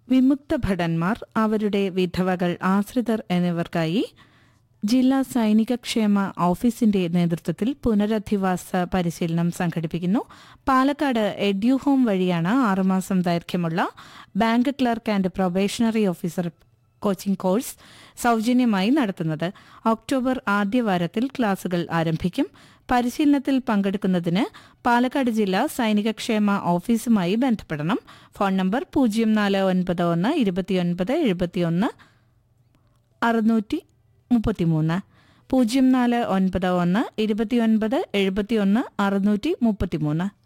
വിമുക്ത ഭടന്മാർ, അവരുടെ വിധവകൾ, ആശ്രിതർ എന്നിവർക്കായി ജില്ലാ സൈനികക്ഷേമ ഓഫീസിന്റെ നേതൃത്വത്തിൽ പുനരധിവാസ പരിശീലനം സംഘടിപ്പിക്കുന്നു. പാലക്കാട് എഡ്യൂഹോം വഴിയാണ് 6 മാസം ദൈർഘ്യമുള്ള bank clerk and probationary officer coaching course സൌജന്യമായി നടത്തുന്നത്. ഒക്ടോബർ ആദ്യവാരത്തിൽ ക്ലാസുകൾ ആരംഭിക്കും. പരിശീലനത്തിൽ പങ്കെടുക്കുന്നതിന് പാലക്കാട് ജില്ലാ സൈനികക്ഷേമ ഓഫീസുമായി ബന്ധപ്പെടണം. Phone number 0491 29 71 633 0491 29 71 633.